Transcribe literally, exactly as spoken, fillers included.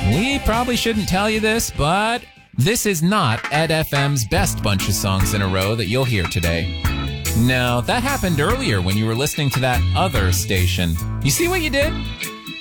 We probably shouldn't tell you this, but this is not Ed F M's best bunch of songs in a row that you'll hear today. No, that happened earlier when you were listening to that other station. You see what you did?